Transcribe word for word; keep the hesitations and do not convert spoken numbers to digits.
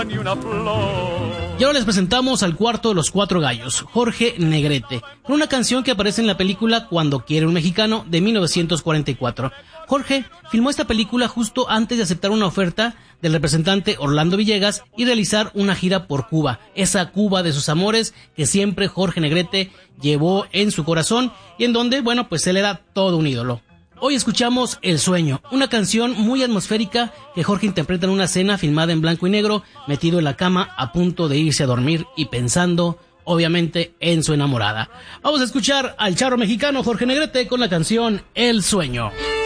Y ahora les presentamos al cuarto de los cuatro gallos, Jorge Negrete, con una canción que aparece en la película Cuando quiere un mexicano de mil novecientos cuarenta y cuatro. Jorge filmó esta película justo antes de aceptar una oferta del representante Orlando Villegas y realizar una gira por Cuba, esa Cuba de sus amores que siempre Jorge Negrete llevó en su corazón y en donde, bueno, pues él era todo un ídolo. Hoy escuchamos El Sueño, una canción muy atmosférica que Jorge interpreta en una cena filmada en blanco y negro, metido en la cama a punto de irse a dormir y pensando, obviamente, en su enamorada. Vamos a escuchar al charro mexicano Jorge Negrete con la canción El Sueño.